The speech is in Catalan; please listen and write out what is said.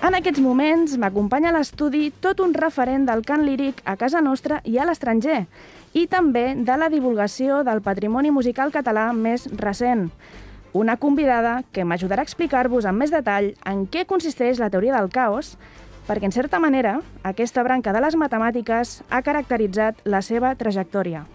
En aquests moments m'acompanya a l'estudi tot un referent del cant líric a casa nostra i a l'estranger, i també de la divulgació del patrimoni musical català més recent. Una convidada que m'ajudarà a explicar-vos amb més detall en què consisteix la teoria del caos, perquè, en certa manera, aquesta branca de les matemàtiques ha caracteritzat la seva trajectòria.